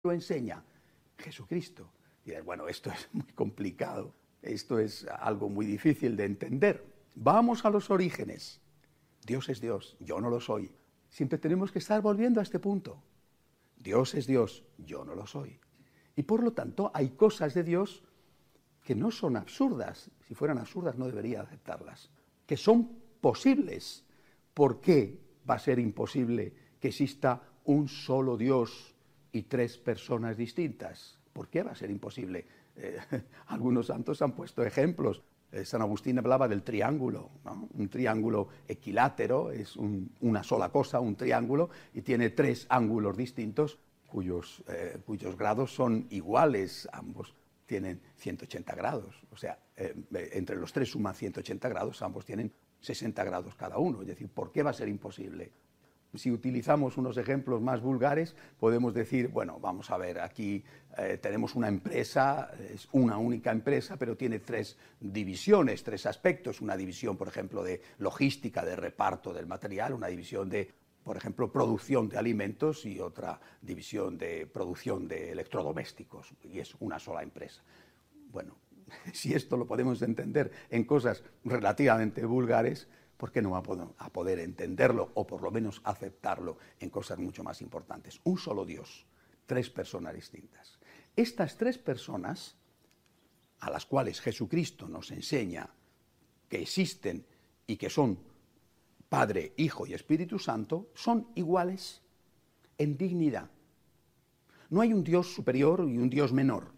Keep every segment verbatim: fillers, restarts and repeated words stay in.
lo enseña? Jesucristo. Y dirás, bueno, esto es muy complicado, esto es algo muy difícil de entender. Vamos a los orígenes. Dios es Dios, yo no lo soy. Siempre tenemos que estar volviendo a este punto. Dios es Dios, yo no lo soy. Y por lo tanto hay cosas de Dios que no son absurdas. Si fueran absurdas no debería aceptarlas. Que son posibles. ¿Por qué va a ser imposible que exista un solo Dios y tres personas distintas? ¿Por qué va a ser imposible? Eh, algunos santos han puesto ejemplos. Eh, San Agustín hablaba del triángulo, ¿no? Un triángulo equilátero es un, una sola cosa, un triángulo, y tiene tres ángulos distintos cuyos, eh, cuyos grados son iguales, ambos tienen ciento ochenta grados. O sea, eh, entre los tres suman ciento ochenta grados, ambos tienen sesenta grados cada uno. Es decir, ¿por qué va a ser imposible? Si utilizamos unos ejemplos más vulgares, podemos decir, bueno, vamos a ver, aquí eh, tenemos una empresa, es una única empresa, pero tiene tres divisiones, tres aspectos. Una división, por ejemplo, de logística, de reparto del material, una división de, por ejemplo, producción de alimentos y otra división de producción de electrodomésticos, y es una sola empresa. Bueno, si esto lo podemos entender en cosas relativamente vulgares, ¿por qué no va a poder entenderlo o por lo menos aceptarlo en cosas mucho más importantes? Un solo Dios, tres personas distintas. Estas tres personas, a las cuales Jesucristo nos enseña que existen y que son Padre, Hijo y Espíritu Santo, son iguales en dignidad. No hay un Dios superior y un Dios menor.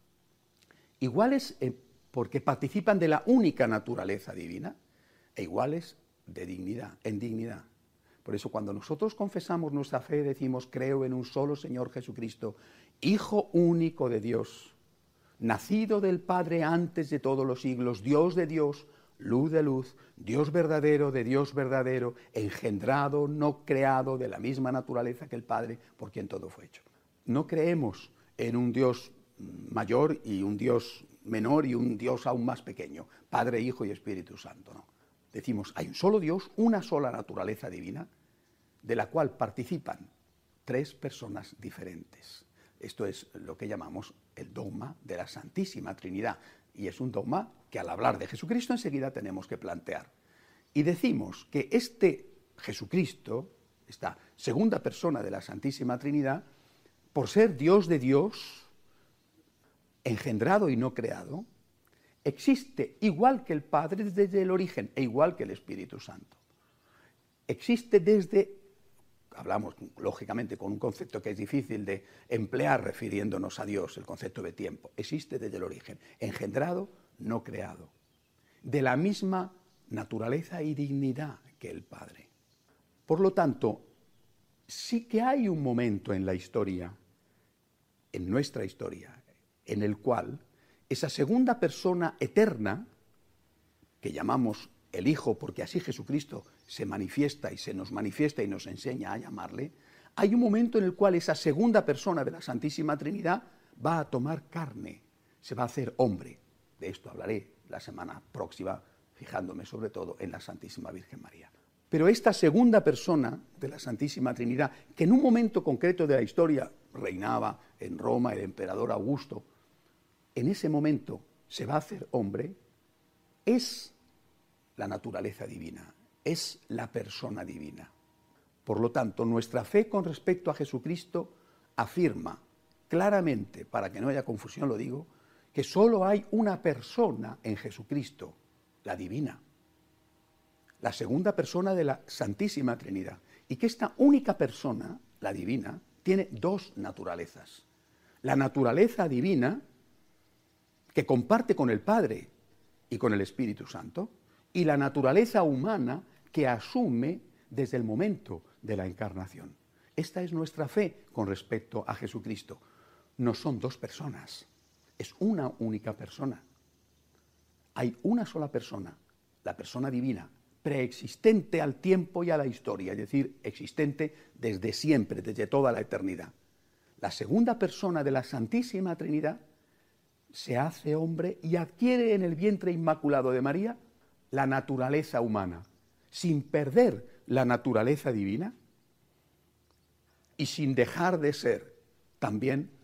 Iguales porque participan de la única naturaleza divina, e iguales de dignidad, en dignidad. Por eso cuando nosotros confesamos nuestra fe decimos, creo en un solo Señor Jesucristo, Hijo único de Dios, nacido del Padre antes de todos los siglos, Dios de Dios, luz de luz, Dios verdadero de Dios verdadero, engendrado, no creado, de la misma naturaleza que el Padre, por quien todo fue hecho. No creemos en un Dios mayor y un Dios menor y un Dios aún más pequeño, Padre, Hijo y Espíritu Santo, no. Decimos, hay un solo Dios, una sola naturaleza divina, de la cual participan tres personas diferentes. Esto es lo que llamamos el dogma de la Santísima Trinidad, y es un dogma que al hablar de Jesucristo enseguida tenemos que plantear. Y decimos que este Jesucristo, esta segunda persona de la Santísima Trinidad, por ser Dios de Dios, engendrado y no creado, existe igual que el Padre desde el origen e igual que el Espíritu Santo. Existe desde, hablamos lógicamente con un concepto que es difícil de emplear refiriéndonos a Dios, el concepto de tiempo, existe desde el origen, engendrado, no creado, de la misma naturaleza y dignidad que el Padre. Por lo tanto, sí que hay un momento en la historia, en nuestra historia, en el cual esa segunda persona eterna, que llamamos el Hijo, porque así Jesucristo se manifiesta y se nos manifiesta y nos enseña a llamarle, hay un momento en el cual esa segunda persona de la Santísima Trinidad va a tomar carne, se va a hacer hombre. De esto hablaré la semana próxima, fijándome sobre todo en la Santísima Virgen María. Pero esta segunda persona de la Santísima Trinidad, que en un momento concreto de la historia reinaba en Roma el emperador Augusto, en ese momento se va a hacer hombre, es la naturaleza divina, es la persona divina. Por lo tanto, nuestra fe con respecto a Jesucristo afirma claramente, para que no haya confusión lo digo, que solo hay una persona en Jesucristo, la divina, la segunda persona de la Santísima Trinidad, y que esta única persona, la divina, tiene dos naturalezas. La naturaleza divina, que comparte con el Padre y con el Espíritu Santo, y la naturaleza humana que asume desde el momento de la encarnación. Esta es nuestra fe con respecto a Jesucristo. No son dos personas, es una única persona. Hay una sola persona, la persona divina, preexistente al tiempo y a la historia, es decir, existente desde siempre, desde toda la eternidad. La segunda persona de la Santísima Trinidad se hace hombre y adquiere en el vientre inmaculado de María la naturaleza humana, sin perder la naturaleza divina y sin dejar de ser también